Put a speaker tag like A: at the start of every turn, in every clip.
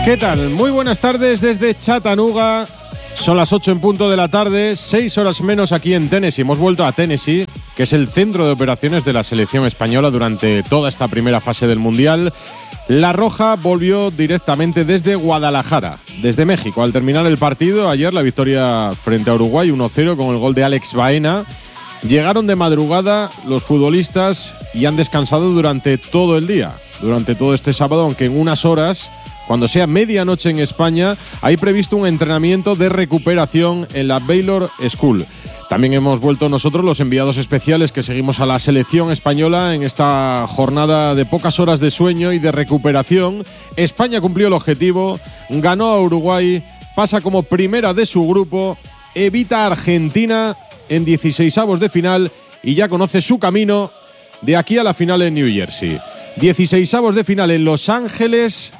A: ¿Qué tal? Muy buenas tardes desde Chattanooga. Son las 8 en punto de la tarde, 6 horas menos aquí en Tennessee. Hemos vuelto a Tennessee, que es el centro de operaciones de la selección española durante toda esta primera fase del Mundial. La Roja volvió directamente desde Guadalajara, desde México. Al terminar el partido, ayer la victoria frente a Uruguay, 1-0 con el gol de Alex Baena. Llegaron de madrugada los futbolistas y han descansado durante todo el día, durante todo este sábado, aunque en unas horas, cuando sea medianoche en España, hay previsto un entrenamiento de recuperación en la Baylor School. También hemos vuelto nosotros, los enviados especiales que seguimos a la selección española en esta jornada de pocas horas de sueño y de recuperación. España cumplió el objetivo, ganó a Uruguay, pasa como primera de su grupo, evita a Argentina en 16avos de final y ya conoce su camino de aquí a la final en New Jersey. 16avos de final en Los Ángeles,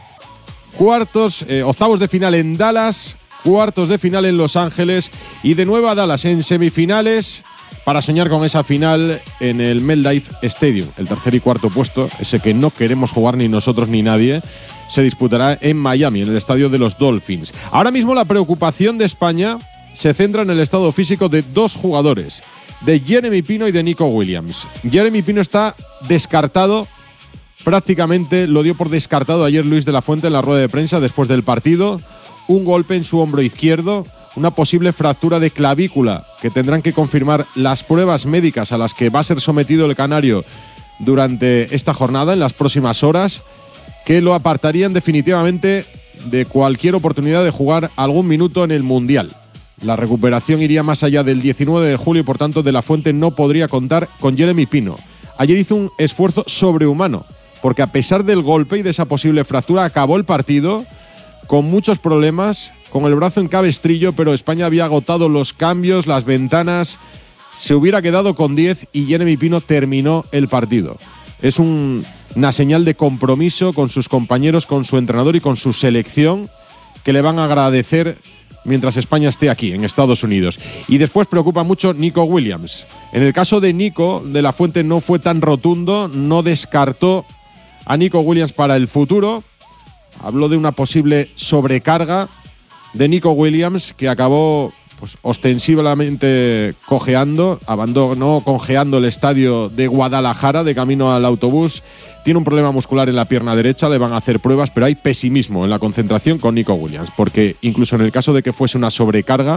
A: octavos de final en Dallas, cuartos de final en Los Ángeles y de nuevo a Dallas en semifinales para soñar con esa final en el MetLife Stadium. El tercer y cuarto puesto, ese que no queremos jugar ni nosotros ni nadie, se disputará en Miami, en el estadio de los Dolphins. Ahora mismo la preocupación de España se centra en el estado físico de dos jugadores, de Jeremy Pino y de Nico Williams. Jeremy Pino está descartado. Prácticamente lo dio por descartado ayer Luis de la Fuente en la rueda de prensa después del partido. Un golpe en su hombro izquierdo, una posible fractura de clavícula que tendrán que confirmar las pruebas médicas a las que va a ser sometido el canario durante esta jornada, en las próximas horas, que lo apartarían definitivamente de cualquier oportunidad de jugar algún minuto en el Mundial. La recuperación iría más allá del 19 de julio y por tanto de la Fuente no podría contar con Jeremy Pino. Ayer hizo un esfuerzo sobrehumano, porque a pesar del golpe y de esa posible fractura, acabó el partido con muchos problemas, con el brazo en cabestrillo, pero España había agotado los cambios, las ventanas, se hubiera quedado con 10 y Jeremy Pino terminó el partido. Es una señal de compromiso con sus compañeros, con su entrenador y con su selección, que le van a agradecer mientras España esté aquí, en Estados Unidos. Y después preocupa mucho Nico Williams. En el caso de Nico, de la Fuente no fue tan rotundo, no descartó a Nico Williams para el futuro. Habló de una posible sobrecarga de Nico Williams, que acabó ostensiblemente cojeando, abandonó conjeando el estadio de Guadalajara de camino al autobús. Tiene un problema muscular en la pierna derecha, le van a hacer pruebas, pero hay pesimismo en la concentración con Nico Williams, porque incluso en el caso de que fuese una sobrecarga,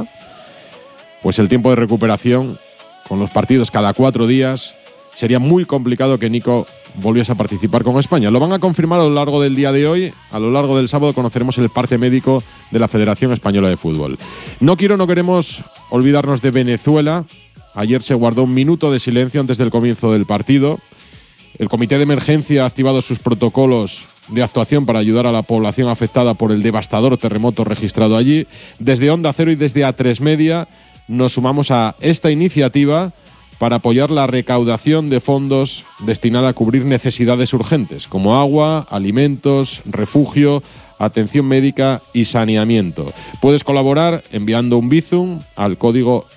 A: pues el tiempo de recuperación, con los partidos cada 4 días, sería muy complicado que Nico volviese a participar con España. Lo van a confirmar a lo largo del día de hoy. A lo largo del sábado conoceremos el parte médico de la Federación Española de Fútbol. No queremos olvidarnos de Venezuela. Ayer se guardó un minuto de silencio antes del comienzo del partido. El Comité de Emergencia ha activado sus protocolos de actuación para ayudar a la población afectada por el devastador terremoto registrado allí. Desde Onda Cero y desde A3 Media nos sumamos a esta iniciativa para apoyar la recaudación de fondos destinada a cubrir necesidades urgentes, como agua, alimentos, refugio, atención médica y saneamiento. Puedes colaborar enviando un Bizum al código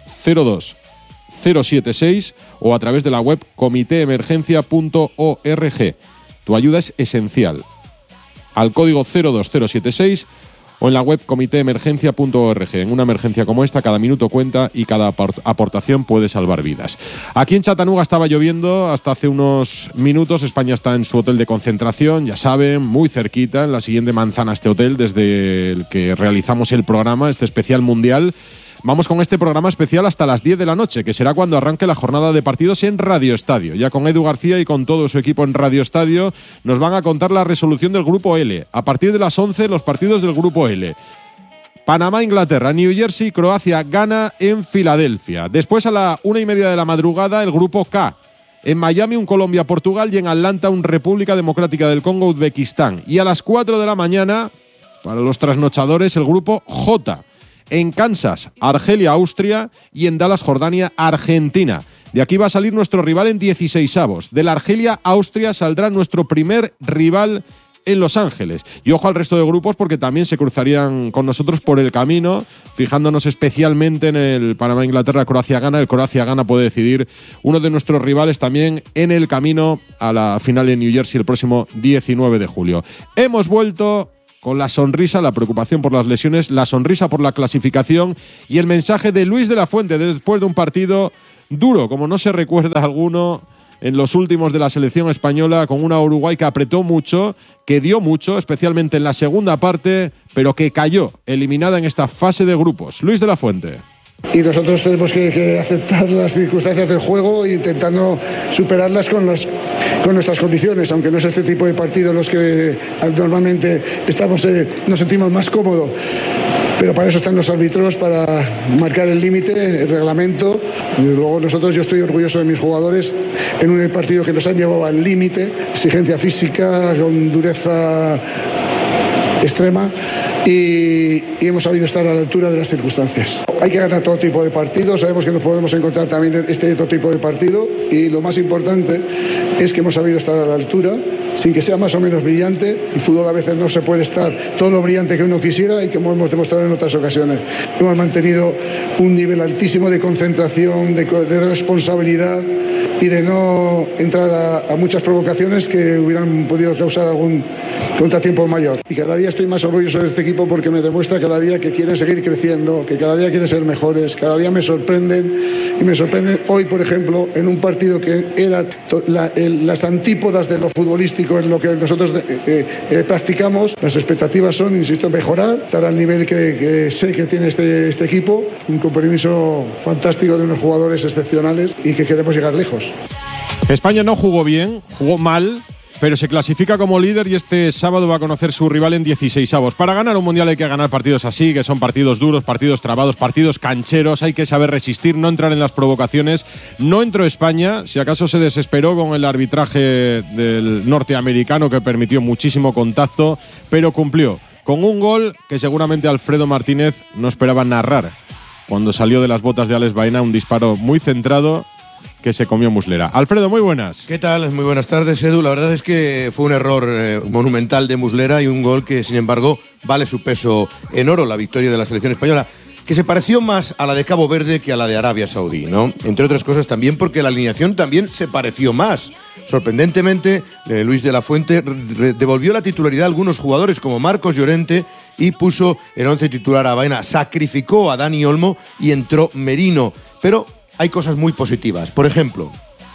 A: 02076 o a través de la web comiteemergencia.org. Tu ayuda es esencial. Al código 02076 o en la web comiteemergencia.org. En una emergencia como esta, cada minuto cuenta y cada aportación puede salvar vidas. Aquí en Chattanooga estaba lloviendo hasta hace unos minutos. España está en su hotel de concentración, ya saben, muy cerquita, en la siguiente manzana este hotel, desde el que realizamos el programa, este especial mundial. Vamos con este programa especial hasta las 10 de la noche, que será cuando arranque la jornada de partidos en Radio Estadio. Ya con Edu García y con todo su equipo en Radio Estadio nos van a contar la resolución del Grupo L. A partir de las 11, los partidos del Grupo L. Panamá, Inglaterra, New Jersey, Croacia, Ghana en Filadelfia. Después a la 1:30 de la madrugada, el Grupo K. En Miami, un Colombia-Portugal y en Atlanta, un República Democrática del Congo, Uzbekistán. Y a las 4 de la mañana, para los trasnochadores, el Grupo J. En Kansas, Argelia, Austria y en Dallas, Jordania, Argentina. De aquí va a salir nuestro rival en 16avos. De la Argelia, Austria saldrá nuestro primer rival en Los Ángeles. Y ojo al resto de grupos porque también se cruzarían con nosotros por el camino, fijándonos especialmente en el Panamá, Inglaterra, Croacia, Ghana. El Croacia, Ghana puede decidir uno de nuestros rivales también en el camino a la final en New Jersey el próximo 19 de julio. Hemos vuelto con la sonrisa, la preocupación por las lesiones, la sonrisa por la clasificación y el mensaje de Luis de la Fuente después de un partido duro, como no se recuerda alguno en los últimos de la selección española, con una Uruguay que apretó mucho, que dio mucho, especialmente en la segunda parte, pero que cayó eliminada en esta fase de grupos. Luis de la Fuente.
B: Y nosotros tenemos que aceptar las circunstancias del juego e intentando superarlas con nuestras condiciones, aunque no es este tipo de partidos los que normalmente nos sentimos más cómodos. Pero para eso están los árbitros, para marcar el límite, el reglamento. Y luego yo estoy orgulloso de mis jugadores en un partido que nos han llevado al límite, exigencia física, con dureza extrema. Y hemos sabido estar a la altura de las circunstancias. Hay que ganar todo tipo de partidos, sabemos que nos podemos encontrar también este otro tipo de partido y lo más importante es que hemos sabido estar a la altura, sin que sea más o menos brillante. El fútbol a veces no se puede estar todo lo brillante que uno quisiera y como hemos demostrado en otras ocasiones. Hemos mantenido un nivel altísimo de concentración, de responsabilidad y de no entrar a muchas provocaciones que hubieran podido causar algún contratiempo mayor. Y cada día estoy más orgulloso de este equipo porque me demuestra cada día que quieren seguir creciendo, que cada día quieren ser mejores, cada día me sorprenden y me sorprenden hoy, por ejemplo, en un partido que era las antípodas de lo futbolístico en lo que nosotros practicamos. Las expectativas son, insisto, mejorar, estar al nivel que sé que tiene este equipo, un compromiso fantástico de unos jugadores excepcionales y que queremos llegar lejos.
A: España no jugó bien, jugó mal, pero se clasifica como líder y este sábado va a conocer su rival en 16avos. Para ganar un mundial hay que ganar partidos así, que son partidos duros, partidos trabados, partidos cancheros, hay que saber resistir, no entrar en las provocaciones. No entró España, si acaso se desesperó con el arbitraje del norteamericano que permitió muchísimo contacto, pero cumplió con un gol que seguramente Alfredo Martínez no esperaba narrar. Cuando salió de las botas de Alex Baena, un disparo muy centrado que se comió Muslera. Alfredo, muy buenas.
C: ¿Qué tal? Muy buenas tardes, Edu. La verdad es que fue un error monumental de Muslera y un gol que, sin embargo, vale su peso en oro, la victoria de la selección española, que se pareció más a la de Cabo Verde que a la de Arabia Saudí, ¿no? Entre otras cosas también porque la alineación también se pareció más. Sorprendentemente, Luis de la Fuente devolvió la titularidad a algunos jugadores como Marcos Llorente y puso el 11 titular a Baena. Sacrificó a Dani Olmo y entró Merino. Pero hay cosas muy positivas. Por ejemplo,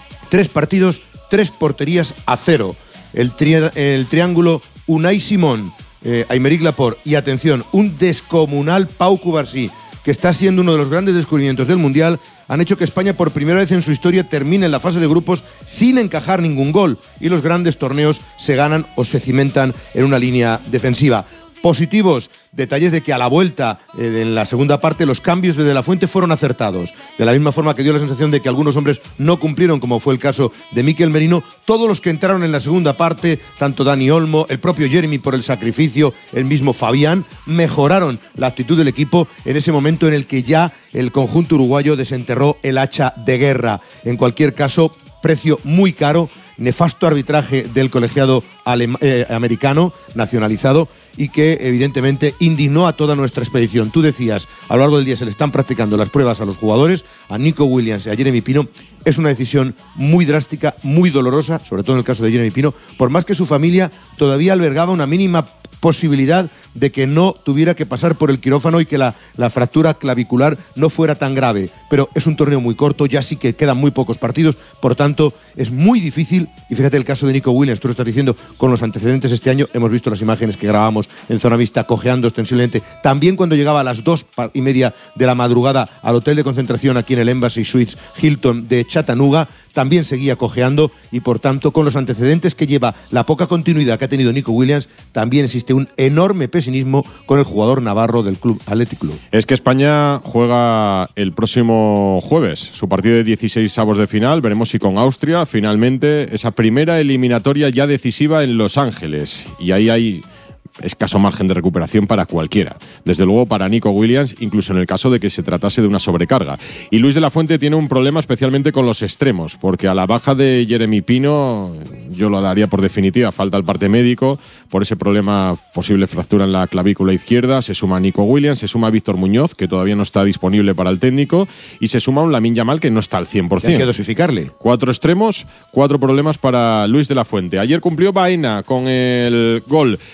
C: 3 partidos, 3 porterías a 0. El triángulo Unai Simón, Aymeric Laporte y, atención, un descomunal Pau Cubarsí, que está siendo uno de los grandes descubrimientos del Mundial, han hecho que España por primera vez en su historia termine en la fase de grupos sin encajar ningún gol y los grandes torneos se ganan o se cimentan en una línea defensiva. Positivos, detalles de que a la vuelta, en la segunda parte, los cambios de la Fuente fueron acertados. De la misma forma que dio la sensación de que algunos hombres no cumplieron, como fue el caso de Mikel Merino, todos los que entraron en la segunda parte, tanto Dani Olmo, el propio Jeremy por el sacrificio, el mismo Fabián, mejoraron la actitud del equipo en ese momento en el que ya el conjunto uruguayo desenterró el hacha de guerra. En cualquier caso, precio muy caro, nefasto arbitraje del colegiado americano nacionalizado y que evidentemente indignó a toda nuestra expedición. Tú decías, a lo largo del día se le están practicando las pruebas a los jugadores, a Nico Williams y a Jeremy Pino. Es una decisión muy drástica, muy dolorosa, sobre todo en el caso de Jeremy Pino, por más que su familia todavía albergaba una mínima posibilidad de que no tuviera que pasar por el quirófano y que la fractura clavicular no fuera tan grave. Pero es un torneo muy corto, ya sí que quedan muy pocos partidos, por tanto es muy difícil. Y fíjate el caso de Nico Williams, tú lo estás diciendo, con los antecedentes este año, hemos visto las imágenes que grabamos en Zona Mixta, cojeando ostensiblemente. También cuando llegaba a las 2:30 de la madrugada al hotel de concentración aquí en el Embassy Suites Hilton de Chattanooga, también seguía cojeando y por tanto con los antecedentes que lleva, la poca continuidad que ha tenido Nico Williams, también existe un enorme pesimismo con el jugador navarro del Club Athletic Club.
A: Es que España juega el próximo jueves su partido de 16avos de final, veremos si con Austria finalmente esa primera eliminatoria ya decisiva en Los Ángeles, y ahí hay escaso margen de recuperación para cualquiera. Desde luego para Nico Williams, incluso en el caso de que se tratase de una sobrecarga. Y Luis de la Fuente tiene un problema especialmente con los extremos, porque a la baja de Jeremy Pino yo lo daría por definitiva, falta el parte médico, por ese problema, posible fractura en la clavícula izquierda. Se suma Nico Williams, se suma Víctor Muñoz, que todavía no está disponible para el técnico, y se suma un Lamine Yamal que no está al 100%.
C: Hay que dosificarle.
A: 4 extremos, 4 problemas para Luis de la Fuente. Ayer cumplió Baena con el gol. Luego contamos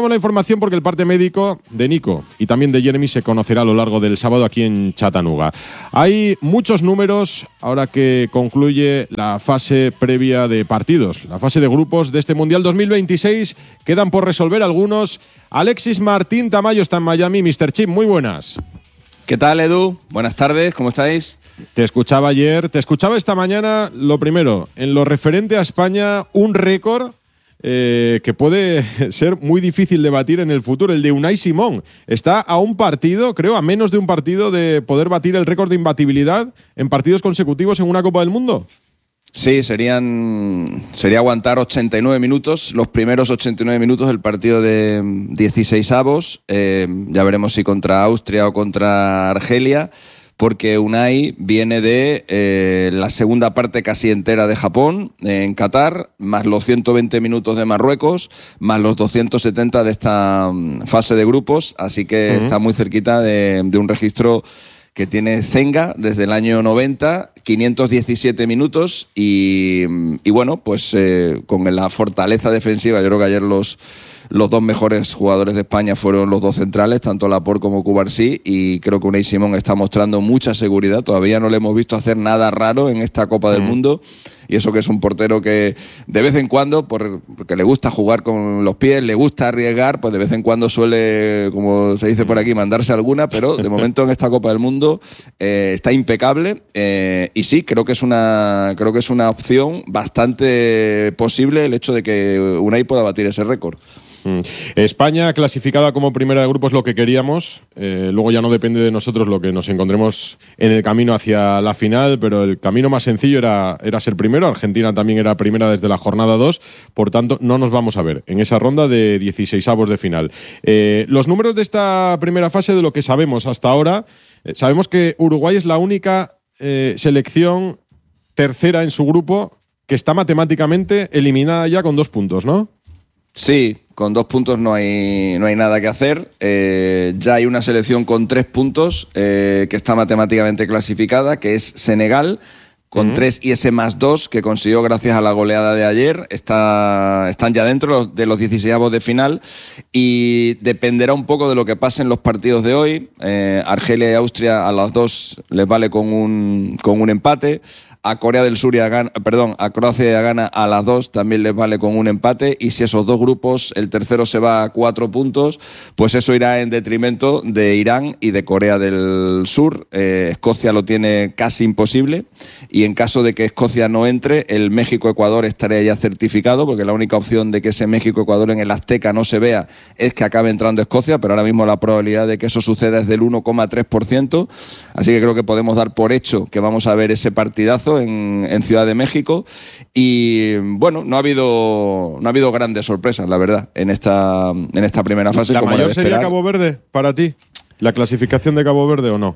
A: damos la información porque el parte médico de Nico y también de Jeremy se conocerá a lo largo del sábado aquí en Chattanooga. Hay muchos números ahora que concluye la fase previa de partidos, la fase de grupos de este Mundial 2026. Quedan por resolver algunos. Alexis Martín Tamayo está en Miami. Mr. Chip, muy buenas.
D: ¿Qué tal, Edu? Buenas tardes, ¿cómo estáis?
A: Te escuchaba ayer, te escuchaba esta mañana. Lo primero, en lo referente a España, un récord que puede ser muy difícil de batir en el futuro, el de Unai Simón. Está a un partido, creo, a menos de un partido de poder batir el récord de imbatibilidad en partidos consecutivos en una Copa del Mundo.
D: Sí, sería aguantar 89 minutos, los primeros 89 minutos del partido de 16avos. Ya veremos si contra Austria o contra Argelia, porque Unai viene de la segunda parte casi entera de Japón, en Qatar, más los 120 minutos de Marruecos, más los 270 de esta fase de grupos, así que está muy cerquita de un registro que tiene Zenga desde el año 90, 517 minutos y bueno, pues con la fortaleza defensiva. Yo creo que ayer los dos mejores jugadores de España fueron los dos centrales, tanto Laporte como Cubarsí, y creo que Unai Simón está mostrando mucha seguridad. Todavía no le hemos visto hacer nada raro en esta Copa del Mundo, y eso que es un portero que de vez en cuando, porque le gusta jugar con los pies, le gusta arriesgar, pues de vez en cuando suele, como se dice por aquí, mandarse alguna, pero de momento en esta Copa del Mundo está impecable, y sí, creo que es una opción bastante posible el hecho de que Unai pueda batir ese récord.
A: España clasificada como primera de grupo es lo que queríamos. Luego ya no depende de nosotros lo que nos encontremos en el camino hacia la final, pero el camino más sencillo era ser primero. Argentina también era primera desde la jornada 2, por tanto no nos vamos a ver en esa ronda de 16avos de final. Los números de esta primera fase, de lo que sabemos hasta ahora, sabemos que Uruguay es la única selección tercera en su grupo que está matemáticamente eliminada ya con 2 puntos, ¿no?
D: Sí, con 2 puntos no hay nada que hacer. Ya hay una selección con 3 puntos que está matemáticamente clasificada, que es Senegal, con 3 y ese más 2 que consiguió gracias a la goleada de ayer. Están ya dentro de los 16avos de final y dependerá un poco de lo que pase en los partidos de hoy. Argelia y Austria a las 2 les vale con un empate. A Corea del Sur a Croacia y a Ghana a las 2 también les vale con un empate, y si esos dos grupos, el tercero se va a 4 puntos, pues eso irá en detrimento de Irán y de Corea del Sur. Escocia lo tiene casi imposible, y en caso de que Escocia no entre, el México-Ecuador estaría ya certificado, porque la única opción de que ese México-Ecuador en el Azteca no se vea es que acabe entrando Escocia, pero ahora mismo la probabilidad de que eso suceda es del 1,3%, así que creo que podemos dar por hecho que vamos a ver ese partidazo en Ciudad de México. Y bueno, no ha habido grandes sorpresas, la verdad, en esta primera fase.
A: ¿La
D: como
A: mayor sería Cabo Verde para ti? ¿La clasificación de Cabo Verde o no?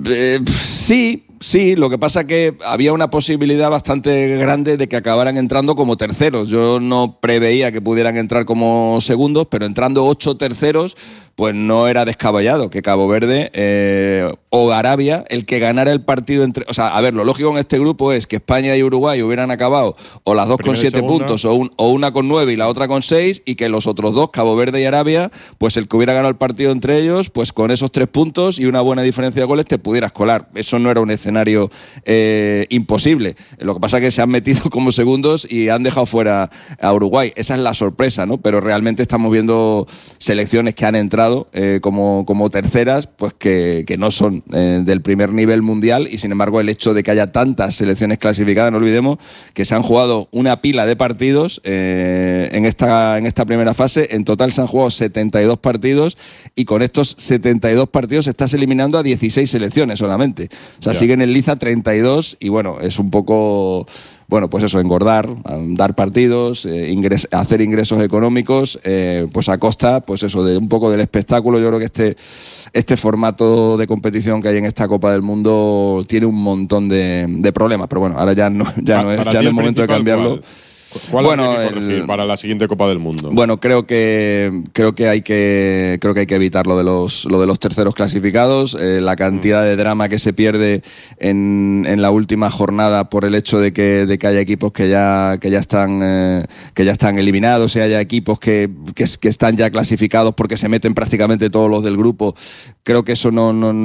D: Sí, lo que pasa que había una posibilidad bastante grande de que acabaran entrando como terceros. Yo no preveía que pudieran entrar como segundos, pero entrando 8 terceros, pues no era descabellado que Cabo Verde o Arabia, el que ganara el partido entre... O sea, a ver, lo lógico en este grupo es que España y Uruguay hubieran acabado o las dos con 7 puntos o una con 9 y la otra con 6, y que los otros dos, Cabo Verde y Arabia, pues el que hubiera ganado el partido entre ellos, pues con esos 3 puntos y una buena diferencia de goles te pudieras colar. Eso no era un escenario imposible. Lo que pasa es que se han metido como segundos y han dejado fuera a Uruguay. Esa es la sorpresa, ¿no? Pero realmente estamos viendo selecciones que han entrado como terceras, pues que no son del primer nivel mundial, y sin embargo el hecho de que haya tantas selecciones clasificadas, no olvidemos que se han jugado una pila de partidos en esta primera fase. En total se han jugado 72 partidos, y con estos 72 partidos estás eliminando a 16 selecciones solamente. O sea, siguen en liza 32, y bueno, es un poco... Bueno, pues eso, engordar, dar partidos, hacer ingresos económicos, pues a costa, pues eso, de un poco del espectáculo. Yo creo que este formato de competición que hay en esta Copa del Mundo tiene un montón de problemas, pero bueno, ahora ya no es momento de cambiarlo.
A: ¿Cuál hay que corregir para la siguiente Copa del Mundo?
D: Bueno, creo que hay que evitar lo de los terceros clasificados, la cantidad de drama que se pierde en la última jornada por el hecho de que haya equipos que ya están eliminados y haya equipos que están ya clasificados porque se meten prácticamente todos los del grupo. Creo que eso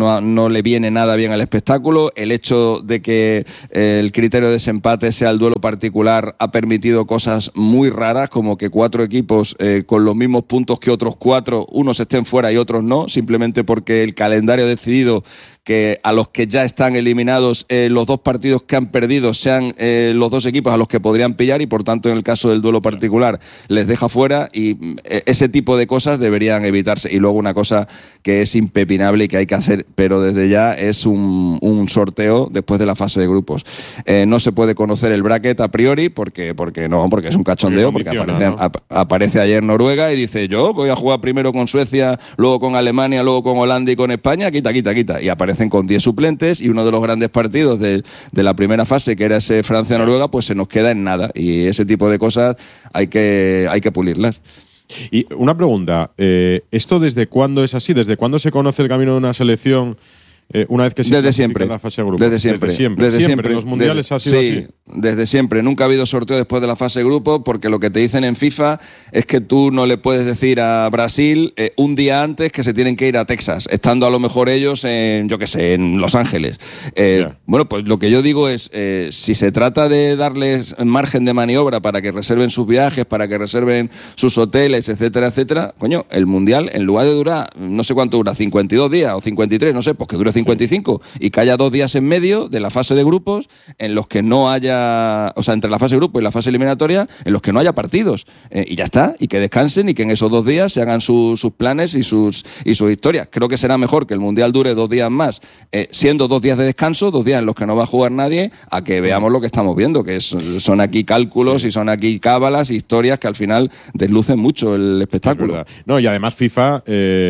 D: no le viene nada bien al espectáculo. El hecho de que el criterio de desempate sea el duelo particular ha permitido cosas muy raras, como que 4 equipos con los mismos puntos que otros 4, unos estén fuera y otros no, simplemente porque el calendario ha decidido que a los que ya están eliminados los 2 partidos que han perdido sean los 2 equipos a los que podrían pillar, y por tanto en el caso del duelo particular les deja fuera, y ese tipo de cosas deberían evitarse. Y luego una cosa que es impepinable y que hay que hacer, pero desde ya, es un sorteo después de la fase de grupos. No se puede conocer el bracket a priori porque es un cachondeo, porque aparece ayer Noruega y dice: yo voy a jugar primero con Suecia, luego con Alemania, luego con Holanda y con España, quita, y aparecen con 10 suplentes, y uno de los grandes partidos de la primera fase, que era ese Francia-Noruega, pues se nos queda en nada, y ese tipo de cosas hay que pulirlas.
A: Y una pregunta, ¿esto desde cuándo es así? ¿Desde cuándo se conoce el camino de una selección una vez que se clasifica la fase de grupos?
D: Desde siempre.
A: En los mundiales ha sido así.
D: Desde siempre. Nunca ha habido sorteo después de la fase de grupos, porque lo que te dicen en FIFA es que tú no le puedes decir a Brasil un día antes que se tienen que ir a Texas, estando a lo mejor ellos en Los Ángeles. Bueno, pues lo que yo digo es, si se trata de darles margen de maniobra para que reserven sus viajes, para que reserven sus hoteles, etcétera, etcétera, coño, el mundial, en lugar de durar, no sé cuánto dura, 52 días o 53, no sé, pues que dure 55, y que haya 2 días en medio de la fase de grupos en los que no haya, o sea, entre la fase de grupo y la fase eliminatoria, en los que no haya partidos, y ya está, y que descansen, y que en esos 2 días se hagan sus planes y sus historias. Creo que será mejor que el mundial dure 2 días más, siendo 2 días de descanso, 2 días en los que no va a jugar nadie, a que veamos lo que estamos viendo, que son aquí cálculos y son aquí cábalas y historias que al final deslucen mucho el espectáculo.
A: No, y además FIFA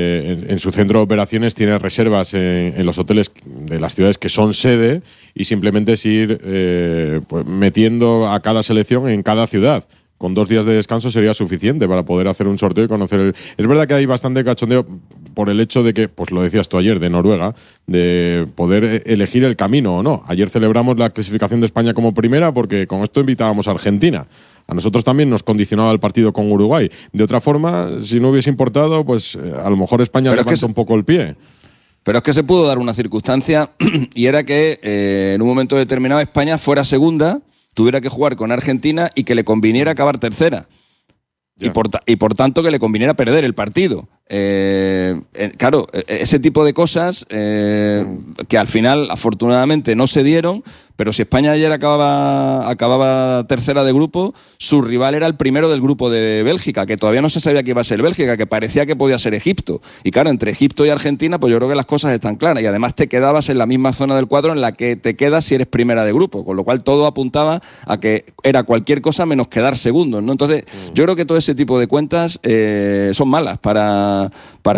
A: en su centro de operaciones tiene reservas en los hoteles de las ciudades que son sede, y simplemente es ir pues metiendo a cada selección en cada ciudad. Con 2 días de descanso sería suficiente para poder hacer un sorteo y conocer Es verdad que hay bastante cachondeo por el hecho de que, pues lo decías tú ayer, de Noruega, de poder elegir el camino o no. Ayer celebramos la clasificación de España como primera porque con esto invitábamos a Argentina. A nosotros también nos condicionaba el partido con Uruguay. De otra forma, si no hubiese importado, pues a lo mejor España levanta un poco el pie.
D: Pero es que se pudo dar una circunstancia, y era que en un momento determinado España fuera segunda, tuviera que jugar con Argentina y que le conviniera acabar tercera. Y por tanto que le conviniera perder el partido. Claro, ese tipo de cosas que al final afortunadamente no se dieron, pero si España ayer acababa tercera de grupo, su rival era el primero del grupo de Bélgica, que todavía no se sabía que iba a ser Bélgica, que parecía que podía ser Egipto. Y claro, entre Egipto y Argentina, pues yo creo que las cosas están claras, y además te quedabas en la misma zona del cuadro en la que te quedas si eres primera de grupo, con lo cual todo apuntaba a que era cualquier cosa menos quedar segundos, ¿no? Entonces, yo creo que todo ese tipo de cuentas son malas para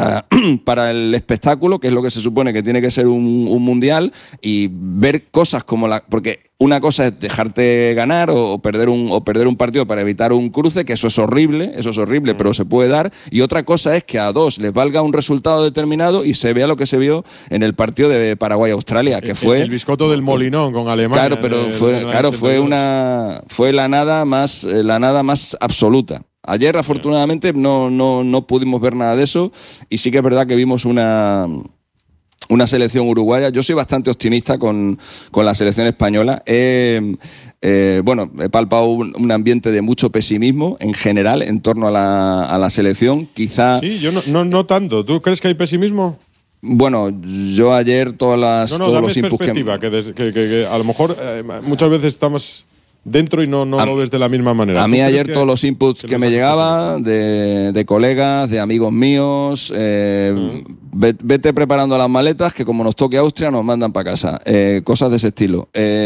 D: el espectáculo, que es lo que se supone que tiene que ser un mundial, y ver cosas como porque una cosa es dejarte ganar o perder un partido para evitar un cruce, que eso es horrible, pero se puede dar, y otra cosa es que a 2 les valga un resultado determinado y se vea lo que se vio en el partido de Paraguay-Australia, que fue
A: el biscotto del Molinón con Alemania.
D: Claro, pero fue la nada más absoluta. Ayer, afortunadamente, no pudimos ver nada de eso, y sí que es verdad que vimos una selección uruguaya. Yo soy bastante optimista con la selección española. He palpado un ambiente de mucho pesimismo en general en torno a la selección. Quizá...
A: Sí, yo no tanto. ¿Tú crees que hay pesimismo?
D: Bueno, yo ayer todos los inputs
A: que a lo mejor muchas veces estamos dentro y no lo ves de la misma manera.
D: A mí ayer todos los inputs que me llegaban de colegas, de amigos míos, vete preparando las maletas, que como nos toque Austria nos mandan para casa, cosas de ese estilo.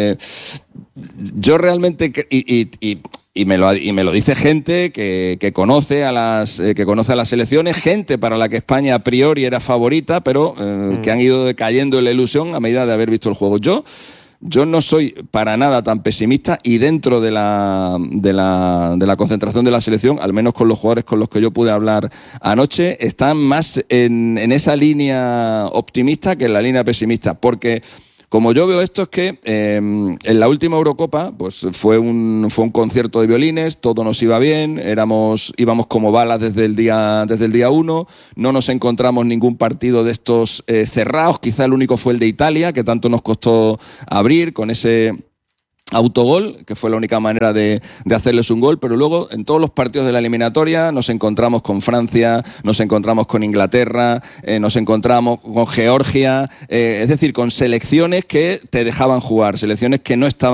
D: Yo realmente y me lo dice gente que conoce a las selecciones, gente para la que España a priori era favorita, pero que han ido decayendo en la ilusión a medida de haber visto el juego. Yo no soy para nada tan pesimista y dentro de la concentración de la selección, al menos con los jugadores con los que yo pude hablar anoche, están más en esa línea optimista que en la línea pesimista, porque como yo veo esto es que en la última Eurocopa pues fue un concierto de violines, todo nos iba bien, íbamos como balas desde el día 1, no nos encontramos ningún partido de estos cerrados, quizá el único fue el de Italia, que tanto nos costó abrir con ese autogol, que fue la única manera de hacerles un gol, pero luego en todos los partidos de la eliminatoria nos encontramos con Francia, nos encontramos con Inglaterra, nos encontramos con Georgia, es decir, con selecciones que te dejaban jugar, selecciones que no estaban